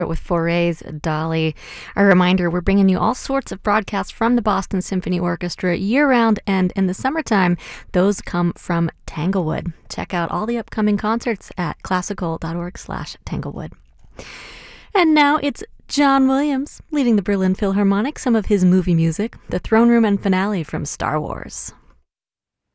with Foray's Dolly. A reminder, we're bringing you all sorts of broadcasts from the Boston Symphony Orchestra year-round, and in the summertime, those come from Tanglewood. Check out all the upcoming concerts at classical.org/Tanglewood. And now it's John Williams leading the Berlin Philharmonic, some of his movie music, The Throne Room and finale from Star Wars.